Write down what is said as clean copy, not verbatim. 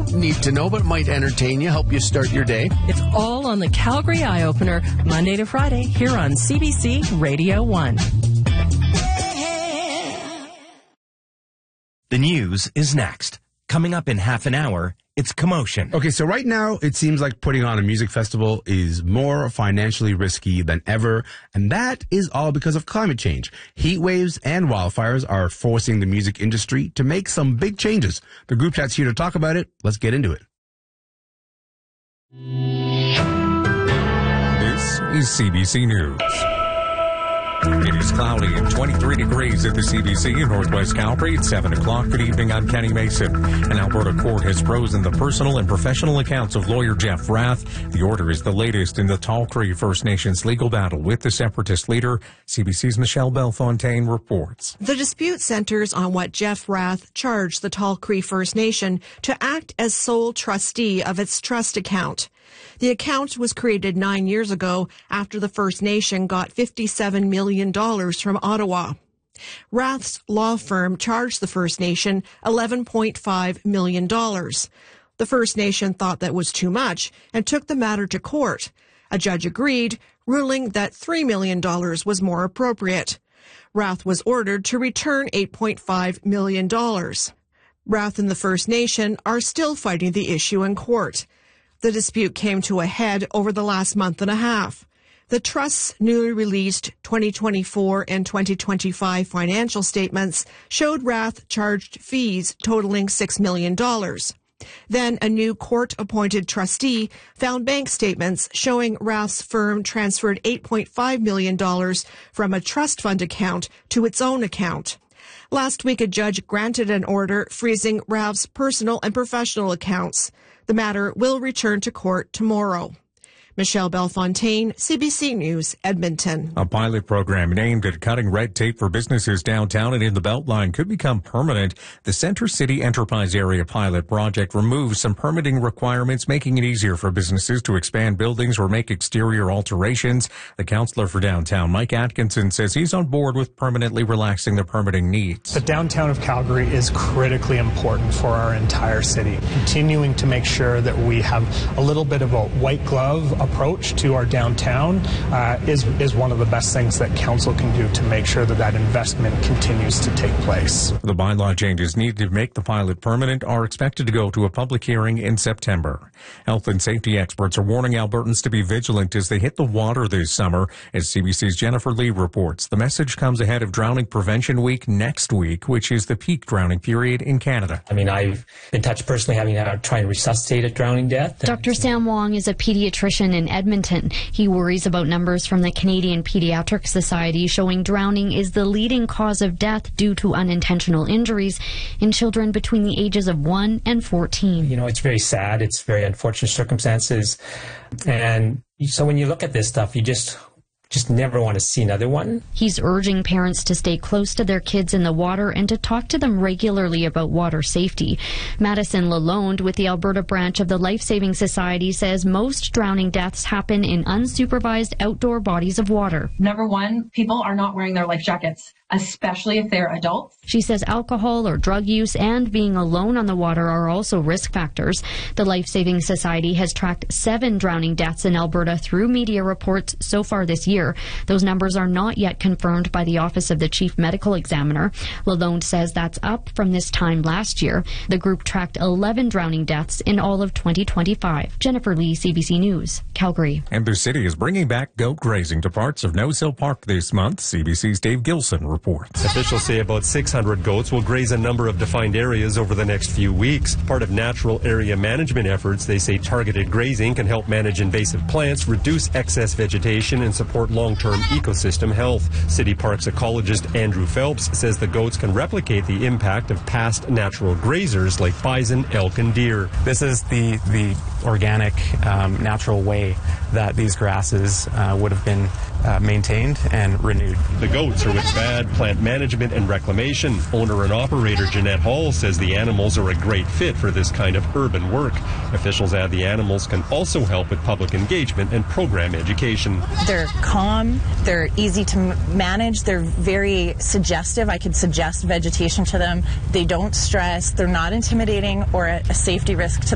need to know but might entertain you, help you start your day. It's all on the Calgary Eye Opener, Monday to Friday, here on CBC Radio 1. The news is next. Coming up in half an hour, it's Commotion. Okay, so right now, it seems like putting on a music festival is more financially risky than ever, and that is all because of climate change. Heat waves and wildfires are forcing the music industry to make some big changes. The group chat's here to talk about it. Let's get into it. This is CBC News. It is cloudy and 23 degrees at the CBC in Northwest Calgary at 7 o'clock. Good evening, I'm Kenny Mason. An Alberta court has frozen the personal and professional accounts of lawyer Jeff Rath. The order is the latest in the Tall Cree First Nations legal battle with the separatist leader. CBC's Michelle Bellefontaine reports. The dispute centers on what Jeff Rath charged the Tall Cree First Nation to act as sole trustee of its trust account. The account was created 9 years ago after the First Nation got $57 million from Ottawa. Rath's law firm charged the First Nation $11.5 million. The First Nation thought that was too much and took the matter to court. A judge agreed, ruling that $3 million was more appropriate. Rath was ordered to return $8.5 million. Rath and the First Nation are still fighting the issue in court. The dispute came to a head over the last month and a half. The Trust's newly released 2024 and 2025 financial statements showed Rath charged fees totaling $6 million. Then a new court-appointed trustee found bank statements showing Rath's firm transferred $8.5 million from a trust fund account to its own account. Last week, a judge granted an order freezing Rath's personal and professional accounts. The matter will return to court tomorrow. Michelle Bellefontaine, CBC News, Edmonton. A pilot program aimed at cutting red tape for businesses downtown and in the Beltline could become permanent. The Centre City Enterprise Area pilot project removes some permitting requirements, making it easier for businesses to expand buildings or make exterior alterations. The councillor for downtown, Mike Atkinson, says he's on board with permanently relaxing the permitting needs. The downtown of Calgary is critically important for our entire city. Continuing to make sure that we have a little bit of a white glove approach to our downtown is one of the best things that council can do to make sure that that investment continues to take place. The bylaw changes needed to make the pilot permanent are expected to go to a public hearing in September. Health and safety experts are warning Albertans to be vigilant as they hit the water this summer. As CBC's Jennifer Lee reports, the message comes ahead of Drowning Prevention Week next week, which is the peak drowning period in Canada. I mean, I've been touched personally having to try and resuscitate a drowning death. Dr. Sam Wong is a pediatrician in Edmonton. He worries about numbers from the Canadian Pediatric Society showing drowning is the leading cause of death due to unintentional injuries in children between the ages of 1 and 14. You know, it's very sad. It's very unfortunate circumstances. And so when you look at this stuff, you just never want to see another one. He's urging parents to stay close to their kids in the water and to talk to them regularly about water safety. Madison Lalonde with the Alberta branch of the Life Saving Society says most drowning deaths happen in unsupervised outdoor bodies of water. Number one, people are not wearing their life jackets, especially if they're adults. She says alcohol or drug use and being alone on the water are also risk factors. The Life Saving Society has tracked 7 drowning deaths in Alberta through media reports so far this year. Those numbers are not yet confirmed by the Office of the Chief Medical Examiner. Lalonde says that's up from this time last year. The group tracked 11 drowning deaths in all of 2025. Jennifer Lee, CBC News, Calgary. And the city is bringing back goat grazing to parts of Nose Hill Park this month. CBC's Dave Gilson reports. Officials say about 600 goats will graze a number of defined areas over the next few weeks. Part of natural area management efforts, they say targeted grazing can help manage invasive plants, reduce excess vegetation, and support long-term ecosystem health. City Parks ecologist Andrew Phelps says the goats can replicate the impact of past natural grazers like bison, elk, and deer. This is the organic, natural way that these grasses would have been maintained and renewed. The goats are with bad plant management and reclamation. Owner and operator Jeanette Hall says the animals are a great fit for this kind of urban work. Officials add the animals can also help with public engagement and program education. They're calm, they're easy to manage, they're very suggestive. I could suggest vegetation to them. They don't stress, they're not intimidating or a safety risk to